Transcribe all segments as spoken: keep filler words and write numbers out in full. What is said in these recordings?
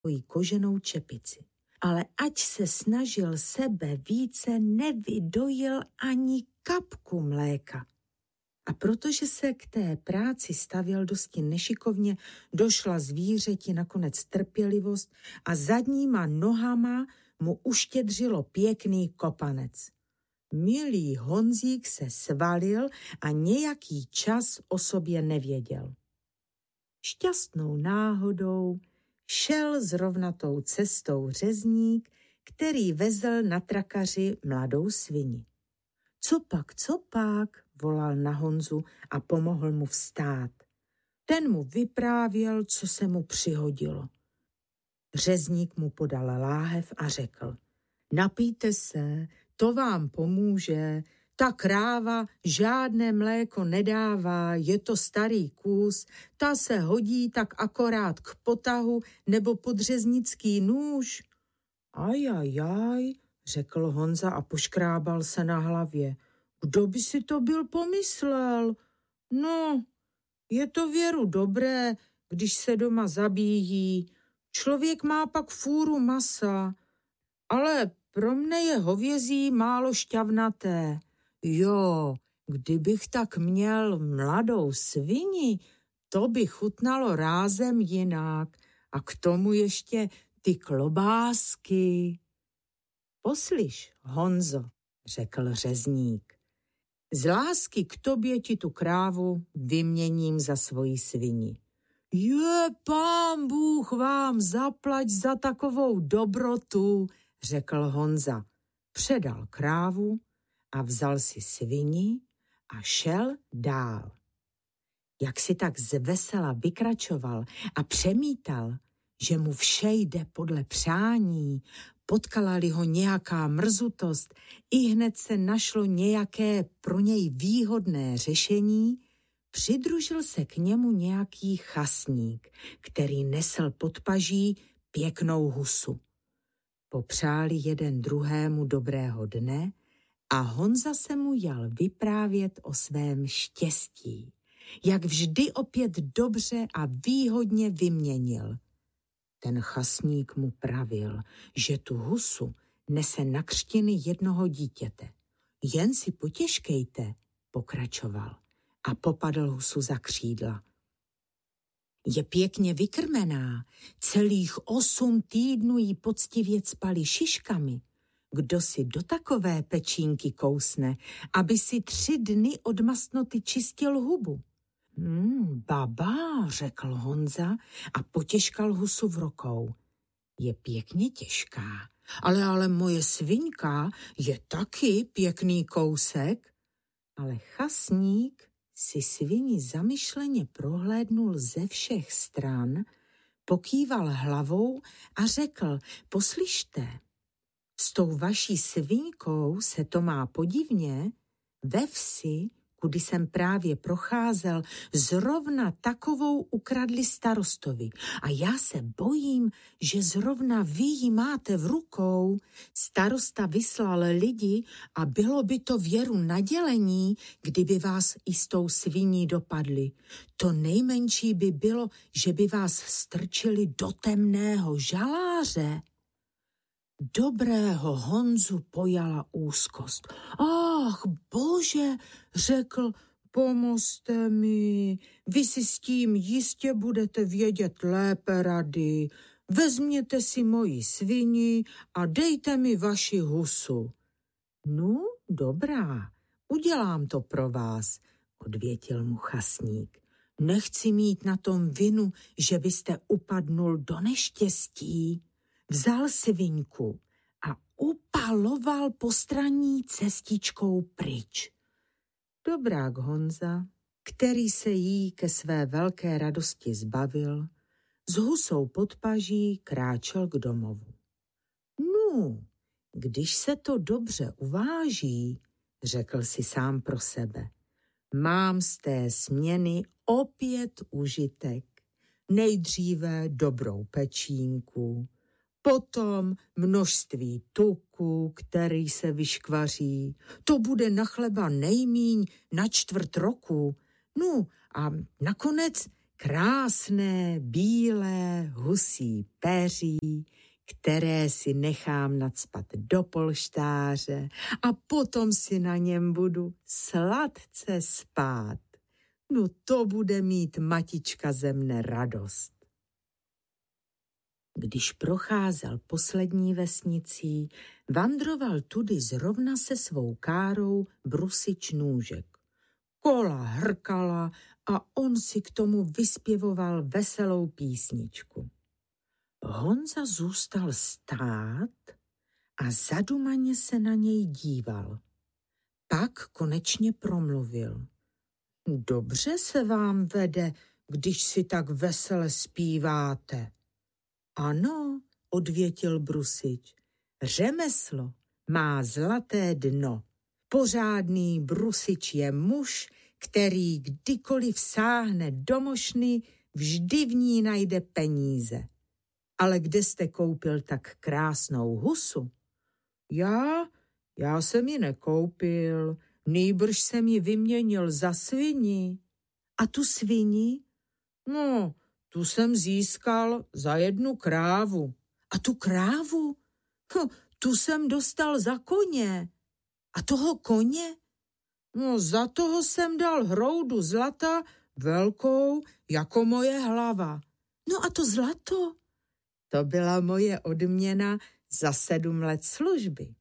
svoji koženou čepici. Ale ať se snažil sebe více, nevydojil ani kapku mléka. A protože se k té práci stavěl dosti nešikovně, došla zvířeti nakonec trpělivost a zadníma nohama mu uštědřilo pěkný kopanec. Milý Honzík se svalil a nějaký čas o sobě nevěděl. Šťastnou náhodou šel zrovna tou cestou řezník, který vezl na trakaři mladou svini. Co pak, co pak, volal na Honzu a pomohl mu vstát. Ten mu vyprávěl, co se mu přihodilo. Řezník mu podal láhev a řekl: napijte se, to vám pomůže, ta kráva žádné mléko nedává, je to starý kus, ta se hodí tak akorát k potahu nebo pod řeznický nůž. Ajajaj, řekl Honza a poškrábal se na hlavě. Kdo by si to byl pomyslel? No, je to věru dobré, když se doma zabíjí. Člověk má pak fůru masa, ale pro mne je hovězí málo šťavnaté. Jo, kdybych tak měl mladou svini, to by chutnalo rázem jinak. A k tomu ještě ty klobásky. Poslyš, Honzo, řekl řezník, z lásky k tobě ti tu krávu vyměním za svoji svini. Je, pán Bůh vám zaplať za takovou dobrotu, řekl Honza. Předal krávu a vzal si svini a šel dál. Jak si tak zvesela vykračoval a přemítal, že mu vše jde podle přání, potkala-li ho nějaká mrzutost, ihned se našlo nějaké pro něj výhodné řešení, přidružil se k němu nějaký chasník, který nesl pod paží pěknou husu. Popřáli jeden druhému dobrého dne a Honza se mu jal vyprávět o svém štěstí, jak vždy opět dobře a výhodně vyměnil. Ten chasník mu pravil, že tu husu nese na křtiny jednoho dítěte. Jen si potěžkejte, pokračoval a popadl husu za křídla. Je pěkně vykrmená, celých osm týdnů jí poctivě cpali šiškami. Kdo si do takové pečínky kousne, aby si tři dny od mastnoty čistil hubu? Hmm, baba, řekl Honza a potěžkal husu v rukou. Je pěkně těžká, ale, ale moje svinka je taky pěkný kousek. Ale chasník si svini zamyšleně prohlédnul ze všech stran, pokýval hlavou a řekl, poslyšte, s tou vaší svinkou se to má podivně, ve vsi, kudy jsem právě procházel, zrovna takovou ukradli starostovi. A já se bojím, že zrovna vy ji máte v rukou. Starosta vyslal lidi a bylo by to věru nadělení, kdyby vás i s tou sviní dopadli. To nejmenší by bylo, že by vás strčili do temného žaláře. Dobrého Honzu pojala úzkost. Ach, bože, řekl, pomozte mi, vy si s tím jistě budete vědět lépe rady. Vezměte si moji svini a dejte mi vaši husu. No, dobrá, udělám to pro vás, odvětil mu chasník. Nechci mít na tom vinu, že byste upadnul do neštěstí. Vzal svinku a upaloval postranní cestičkou pryč. Dobrák Honza, který se jí ke své velké radosti zbavil, s husou pod paží kráčel k domovu. No, když se to dobře uváží, řekl si sám pro sebe, mám z té směny opět užitek. Nejdříve dobrou pečínku, potom množství tuku, který se vyškvaří. To bude na chleba nejmíň na čtvrt roku. No a nakonec krásné bílé husí peří, které si nechám nacpat do polštáře a potom si na něm budu sladce spát. No to bude mít matička ze mne radost. Když procházel poslední vesnicí, vandroval tudy zrovna se svou károu Brusič Nůžek. Kola hrkala a on si k tomu vyspěvoval veselou písničku. Honza zůstal stát a zadumaně se na něj díval. Pak konečně promluvil. Dobře se vám vede, když si tak vesele zpíváte. Ano, odvětil Brusič, řemeslo má zlaté dno. Pořádný Brusič je muž, který kdykoliv sáhne do mošny, vždy v ní najde peníze. Ale kde jste koupil tak krásnou husu? Já, já jsem ji nekoupil, nýbrž jsem ji vyměnil za svini. A tu svini? No, tu jsem získal za jednu krávu. A tu krávu? Hm, tu jsem dostal za koně. A toho koně? No, za toho jsem dal hroudu zlata, velkou jako moje hlava. No a to zlato? To byla moje odměna za sedm let služby.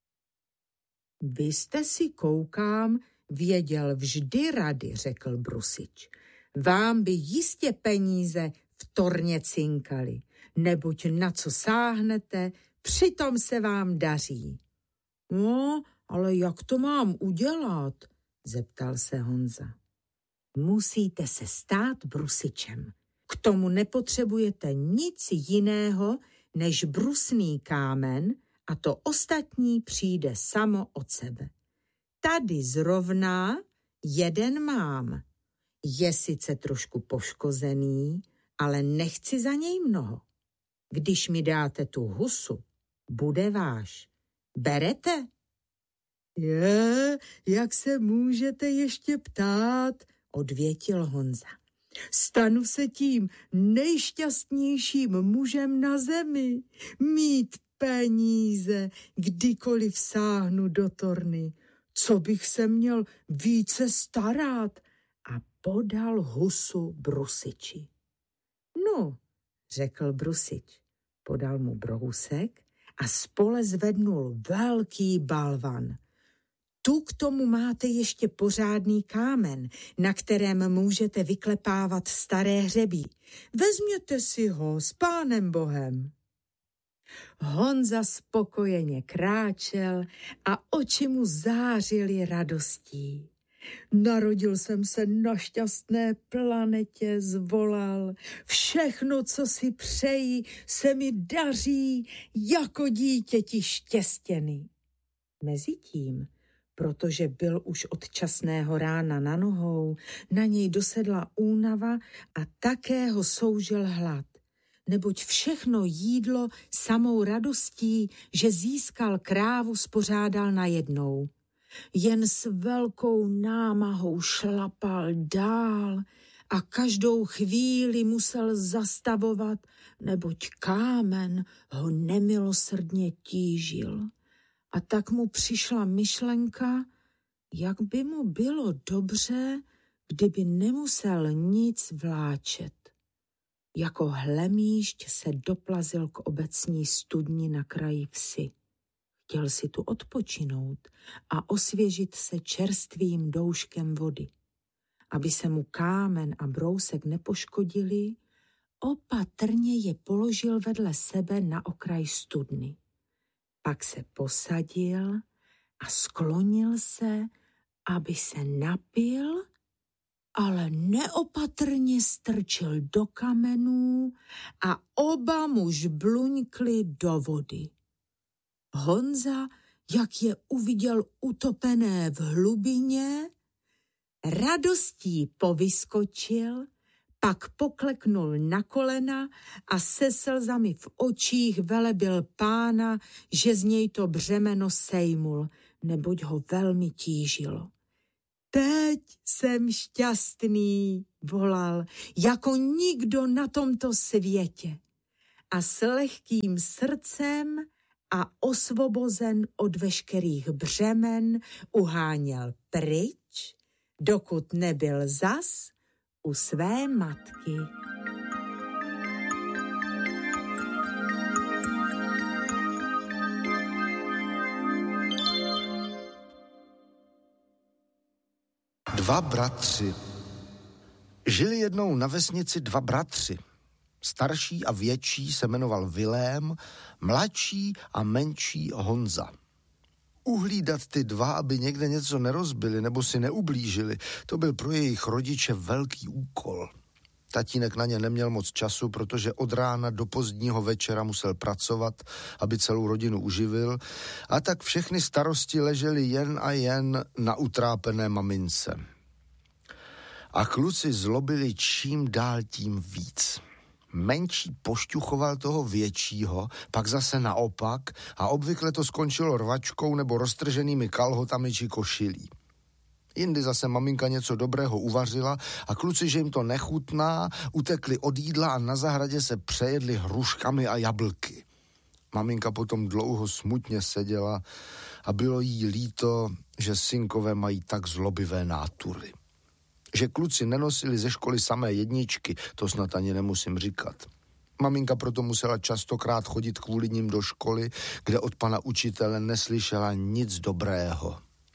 Vy jste si, koukám, věděl vždy rady, řekl Brusič. Vám by jistě peníze v torně cinkaly, neboť na co sáhnete, přitom se vám daří. No, ale jak to mám udělat? Zeptal se Honza. Musíte se stát Brusičem. K tomu nepotřebujete nic jiného než brusný kámen a to ostatní přijde samo od sebe. Tady zrovna jeden mám. Je sice trošku poškozený, ale nechci za něj mnoho. Když mi dáte tu husu, bude váš. Berete? Je, jak se můžete ještě ptát, odvětil Honza. Stanu se tím nejšťastnějším mužem na zemi. Mít peníze, kdykoliv sáhnu do torny. Co bych se měl více starat? A podal husu Brusiči. No, řekl Brusič. Podal mu brousek a spole zvednul velký balvan. Tu k tomu máte ještě pořádný kámen, na kterém můžete vyklepávat staré hřebí. Vezměte si ho s Pánem Bohem. Honza spokojeně kráčel a oči mu zářily radostí. Narodil jsem se na šťastné planetě, zvolal. Všechno, co si přeji, se mi daří jako dítěti štěstěný. Mezitím, protože byl už od časného rána na nohou, na něj dosedla únava a také ho soužil hlad, neboť všechno jídlo samou radostí, že získal krávu, spořádal najednou. Jen s velkou námahou šlapal dál a každou chvíli musel zastavovat, neboť kámen ho nemilosrdně tížil. A tak mu přišla myšlenka, jak by mu bylo dobře, kdyby nemusel nic vláčet. Jako hlemýšť se doplazil k obecní studni na kraji vsi. Chtěl si tu odpočinout a osvěžit se čerstvým douškem vody. Aby se mu kámen a brousek nepoškodili, opatrně je položil vedle sebe na okraj studny. Pak se posadil a sklonil se, aby se napil, ale neopatrně strčil do kamenů a oba mu žbluňkli do vody. Honza, jak je uviděl utopené v hlubině, radostí povyskočil, pak pokleknul na kolena a se slzami v očích velebil Pána, že z něj to břemeno sejmul, neboť ho velmi tížilo. Teď jsem šťastný, volal jako nikdo na tomto světě a s lehkým srdcem a osvobozen od veškerých břemen uháněl pryč, dokud nebyl zas u své matky. Dva bratři. Žili jednou na vesnici dva bratři. Starší a větší se jmenoval Vilém, mladší a menší Honza. Uhlídat ty dva, aby někde něco nerozbili nebo si neublížili, to byl pro jejich rodiče velký úkol. Tatínek na ně neměl moc času, protože od rána do pozdního večera musel pracovat, aby celou rodinu uživil, a tak všechny starosti ležely jen a jen na utrápené mamince. A kluci zlobili čím dál tím víc. Menší pošťuchoval toho většího, pak zase naopak a obvykle to skončilo rvačkou nebo roztrženými kalhotami či košilí. Jindy zase maminka něco dobrého uvařila a kluci, že jim to nechutná, utekli od jídla a na zahradě se přejedli hruškami a jablky. Maminka potom dlouho smutně seděla a bylo jí líto, že synkové mají tak zlobivé nátury. Že kluci nenosili ze školy samé jedničky, to snad ani nemusím říkat. Maminka proto musela častokrát chodit kvůli nim do školy, kde od pana učitele neslyšela nic dobrého.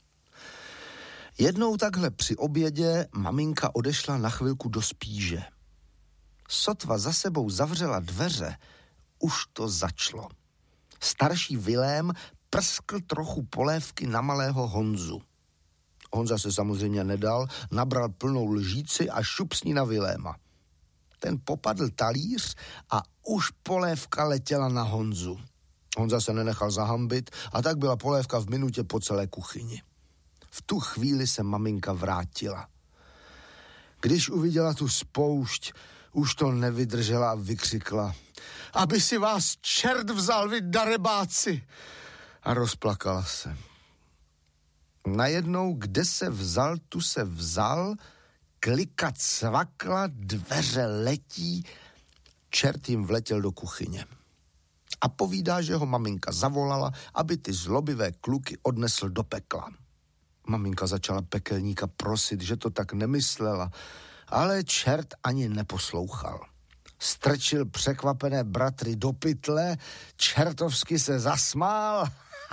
Jednou takhle při obědě maminka odešla na chvilku do spíže. Sotva za sebou zavřela dveře, už to začalo. Starší Vilém prskl trochu polévky na malého Honzu. Honza se samozřejmě nedal, nabral plnou lžíci a šup s ní na Viléma. Ten popadl talíř a už polévka letěla na Honzu. Honza se nenechal zahambit a tak byla polévka v minutě po celé kuchyni. V tu chvíli se maminka vrátila. Když uviděla tu spoušť, už to nevydržela a vykřikla: aby si vás čert vzal, vy darebáci! A rozplakala se. Najednou, kde se vzal, tu se vzal, klika cvakla, dveře letí, čert jim vletěl do kuchyně. A povídá, že ho maminka zavolala, aby ty zlobivé kluky odnesl do pekla. Maminka začala pekelníka prosit, že to tak nemyslela, ale čert ani neposlouchal. Strčil překvapené bratry do pytle, čertovsky se zasmál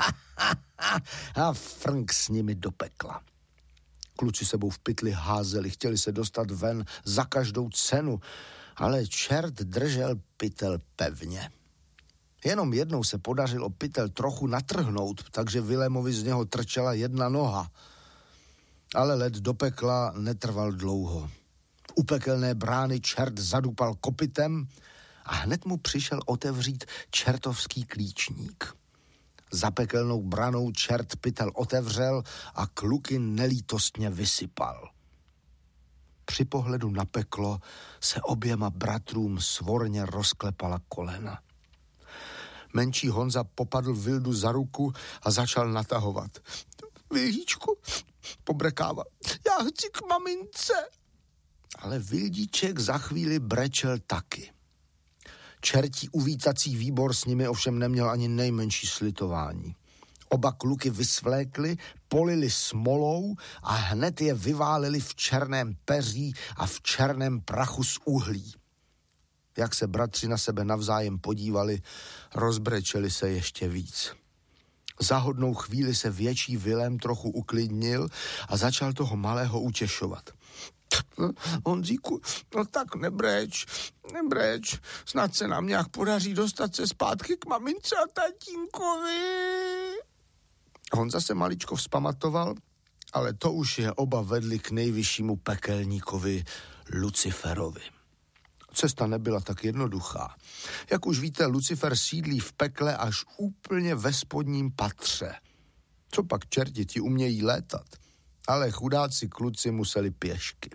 a frnk s nimi do pekla. Kluci sebou v pytli házeli, chtěli se dostat ven za každou cenu, ale čert držel pytel pevně. Jenom jednou se podařilo pytel trochu natrhnout, takže Vilémovi z něho trčela jedna noha. Ale let do pekla netrval dlouho. U pekelné brány čert zadupal kopytem a hned mu přišel otevřít čertovský klíčník. Za pekelnou branou čert pytel otevřel a kluky nelítostně vysypal. Při pohledu na peklo se oběma bratrům svorně rozklepala kolena. Menší Honza popadl Vildu za ruku a začal natahovat. Vildíčku, pobrekával, já chci k mamince. Ale Vildíček za chvíli brečel taky. Čertí uvítací výbor s nimi ovšem neměl ani nejmenší slitování. Oba kluky vysvlékli, polili smolou a hned je vyválili v černém peří a v černém prachu z uhlí. Jak se bratři na sebe navzájem podívali, rozbrečeli se ještě víc. Za hodnou chvíli se větší Vilém trochu uklidnil a začal toho malého utěšovat. Honzíku, no tak nebreč, nebreč, snad se nám nějak podaří dostat se zpátky k mamince a tatínkovi. Honza se maličko vzpamatoval, ale to už je oba vedli k nejvyššímu pekelníkovi Luciferovi. Cesta nebyla tak jednoduchá. Jak už víte, Lucifer sídlí v pekle až úplně ve spodním patře. Co pak čerti, ti umějí létat, ale chudáci kluci museli pěšky.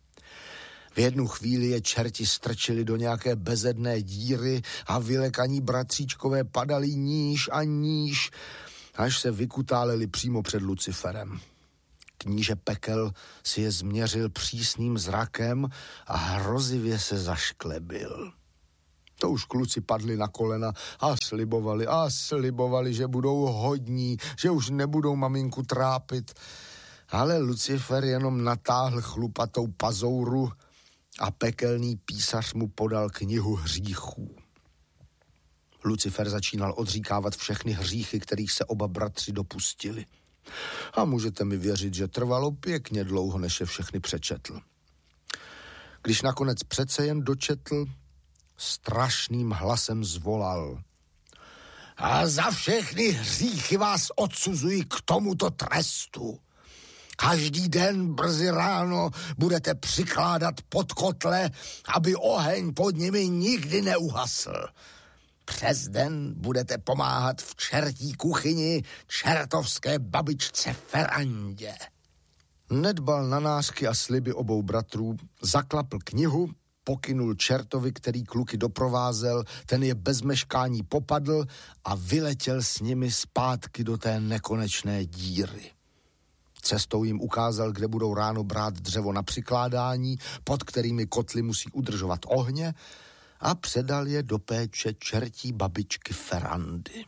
V jednu chvíli je čerti strčili do nějaké bezedné díry a vylekaní bratříčkové padali níž a níž, až se vykutáleli přímo před Luciferem. Kníže Pekel si je změřil přísným zrakem a hrozivě se zašklebil. To už kluci padli na kolena a slibovali a slibovali, že budou hodní, že už nebudou maminku trápit. Ale Lucifer jenom natáhl chlupatou pazouru a pekelný písař mu podal knihu hříchů. Lucifer začínal odříkávat všechny hříchy, kterých se oba bratři dopustili. A můžete mi věřit, že trvalo pěkně dlouho, než je všechny přečetl. Když nakonec přece jen dočetl, strašným hlasem zvolal: A za všechny hříchy vás odsuzuji k tomuto trestu. Každý den brzy ráno budete přikládat pod kotle, aby oheň pod nimi nikdy neuhasl. Přes den budete pomáhat v čertí kuchyni čertovské babičce Ferandě. Nedbal na nářky a sliby obou bratrů, zaklapl knihu, pokynul čertovi, který kluky doprovázel, ten je bez meškání popadl a vyletěl s nimi zpátky do té nekonečné díry. Cestou jim ukázal, kde budou ráno brát dřevo na přikládání, pod kterými kotly musí udržovat ohně, a předal je do péče čertí babičky Ferandy.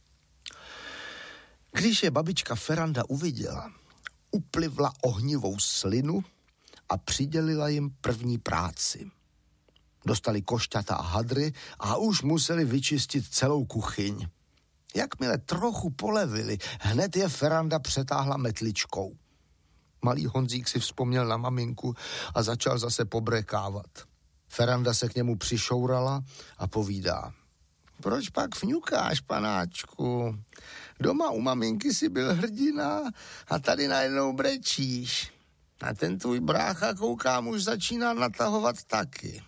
Když je babička Feranda uviděla, uplivla ohnivou slinu a přidělila jim první práci. Dostali košťata a hadry a už museli vyčistit celou kuchyň. Jakmile trochu polevili, hned je Feranda přetáhla metličkou. Malý Honzík si vzpomněl na maminku a začal zase pobrekávat. Feranda se k němu přišourala a povídá: Proč pak fňukáš, panáčku? Doma u maminky si byl hrdina a tady najednou brečíš. A ten tvůj brácha, koukám, už začíná natahovat taky.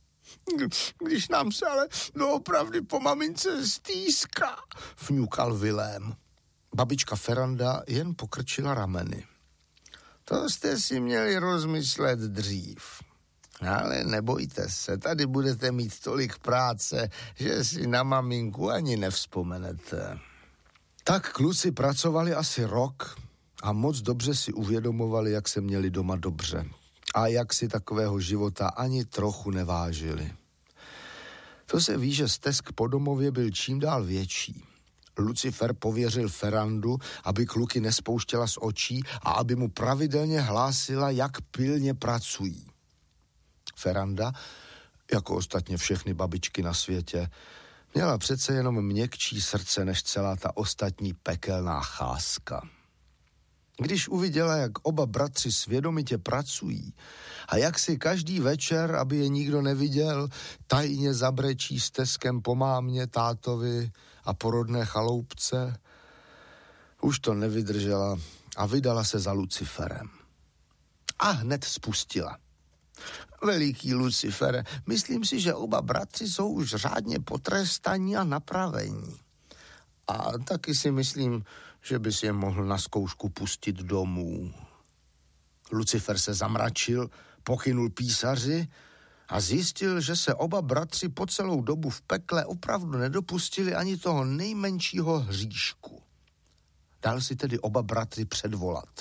Když nám se ale doopravdy po mamince stýská, fňukal Vilém. Babička Feranda jen pokrčila rameny. To jste si měli rozmyslet dřív. Ale nebojte se, tady budete mít tolik práce, že si na maminku ani nevzpomenete. Tak kluci pracovali asi rok a moc dobře si uvědomovali, jak se měli doma dobře a jak si takového života ani trochu nevážili. To se ví, že stesk po domově byl čím dál větší. Lucifer pověřil Ferandu, aby kluky nespouštěla z očí a aby mu pravidelně hlásila, jak pilně pracují. Feranda, jako ostatně všechny babičky na světě, měla přece jenom měkčí srdce než celá ta ostatní pekelná cházka. Když uviděla, jak oba bratři svědomitě pracují a jak si každý večer, aby je nikdo neviděl, tajně zabrečí steskem po mámě, tátovi a porodné chaloupce, už to nevydržela a vydala se za Luciferem. A hned spustila. Veliký Lucifere, myslím si, že oba bratři jsou už řádně potrestaní a napravení. A taky si myslím, že bys je mohl na zkoušku pustit domů. Lucifer se zamračil, pokynul písaři a zjistil, že se oba bratři po celou dobu v pekle opravdu nedopustili ani toho nejmenšího hříšku. Dal si tedy oba bratry předvolat.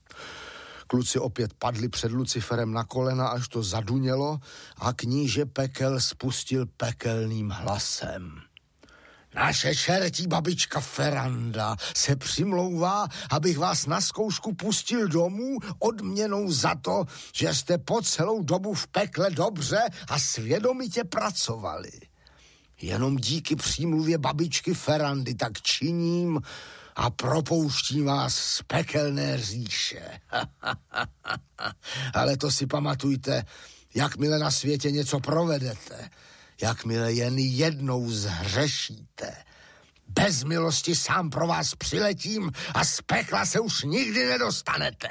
Kluci opět padli před Luciferem na kolena, až to zadunělo, a kníže Pekel spustil pekelným hlasem. Naše čertí babička Feranda se přimlouvá, abych vás na zkoušku pustil domů odměnou za to, že jste po celou dobu v pekle dobře a svědomitě pracovali. Jenom díky přímluvě babičky Ferandy tak činím a propouštím vás z pekelné říše. Ale to si pamatujte, jakmile na světě něco provedete, jakmile jen jednou zhřešíte, bez milosti sám pro vás přiletím a z pekla se už nikdy nedostanete.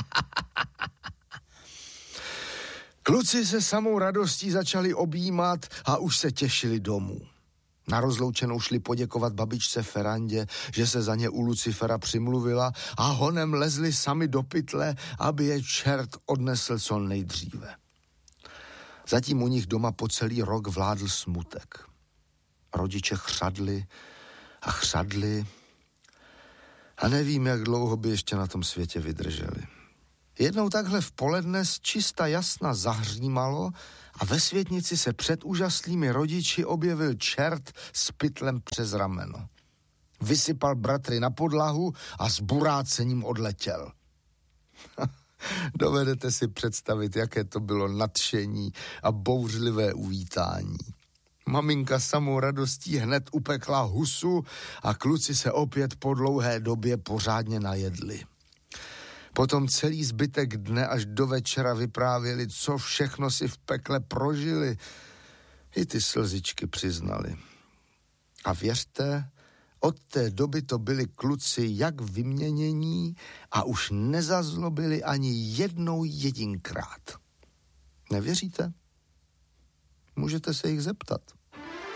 Kluci se samou radostí začali objímat a už se těšili domů. Na rozloučenou šli poděkovat babičce Ferandě, že se za ně u Lucifera přimluvila, a honem lezli sami do pytle, aby je čert odnesl co nejdříve. Zatím u nich doma po celý rok vládl smutek. Rodiče chřadli a chřadli A nevím, jak dlouho by ještě na tom světě vydrželi. Jednou takhle v poledne z čista jasna zahřímalo a ve světnici se před úžaslými rodiči objevil čert s pytlem přes rameno. Vysypal bratry na podlahu a s burácením odletěl. Dovedete si představit, jaké to bylo nadšení a bouřlivé uvítání. Maminka samou radostí hned upekla husu a kluci se opět po dlouhé době pořádně najedli. Potom celý zbytek dne až do večera vyprávěli, co všechno si v pekle prožili. I ty slzičky přiznali. A věřte, od té doby to byli kluci jak vyměnění a už nezazlobili ani jednou jedinkrát. Nevěříte? Můžete se jich zeptat.